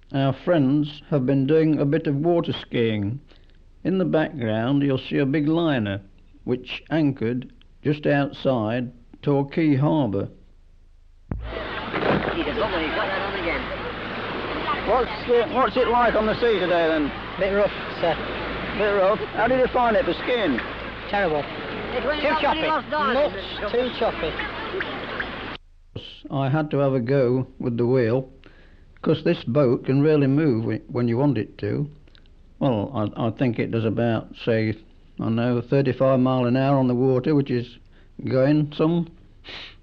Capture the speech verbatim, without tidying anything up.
our friends have been doing a bit of water skiing. In the background you'll see a big liner which anchored just outside Torquay Harbour. What's, uh, what's it like on the sea today then? Bit rough, sir. Bit rough. How did you find it for skiing? Terrible. Too choppy. Nuts, too choppy. I had to have a go with the wheel because this boat can really move when you want it to. Well, I, I think it does about, say, I don't know, thirty-five mile an hour on the water, which is going some.